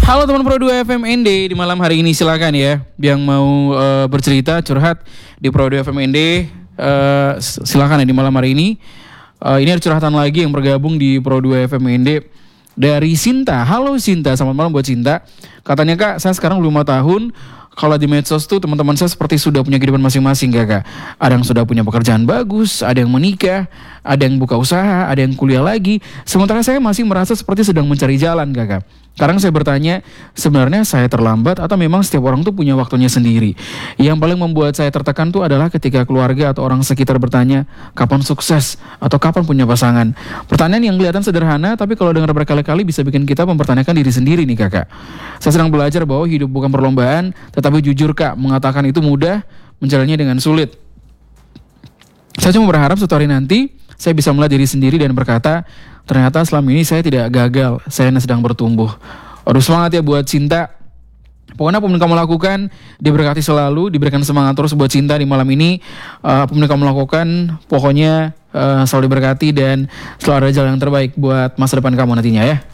Halo teman Pro 2 FM ND, di malam hari ini silakan ya yang mau bercerita curhat di Pro 2 FM ND, silakan ya di malam hari ini. Ini ada curhatan lagi yang bergabung di Pro 2 FM ND dari Sinta. Halo Sinta, selamat malam buat Sinta. Katanya Kak, saya sekarang belum 5 tahun. Kalau di medsos tuh teman-teman saya seperti sudah punya kehidupan masing-masing Kak. Ada yang sudah punya pekerjaan bagus, ada yang menikah, ada yang buka usaha, ada yang kuliah lagi. Sementara saya masih merasa seperti sedang mencari jalan Kak. Sekarang saya bertanya, sebenarnya saya terlambat atau memang setiap orang tuh punya waktunya sendiri? Yang paling membuat saya tertekan tuh adalah ketika keluarga atau orang sekitar bertanya, kapan sukses atau kapan punya pasangan? Pertanyaan yang kelihatan sederhana, tapi kalau dengar berkali-kali bisa bikin kita mempertanyakan diri sendiri nih Kakak. Saya sedang belajar bahwa hidup bukan perlombaan, tetapi jujur Kak, mengatakan itu mudah, menjalannya dengan sulit. Saya cuma berharap suatu hari nanti saya bisa melihat diri sendiri dan berkata, ternyata selama ini saya tidak gagal, saya sedang bertumbuh. Aduh, semangat ya buat Cinta. Pokoknya apapun yang kamu lakukan, diberkati selalu, diberikan semangat terus buat Cinta di malam ini. Apapun yang kamu lakukan, pokoknya selalu diberkati dan selalu ada jalan yang terbaik buat masa depan kamu nantinya ya.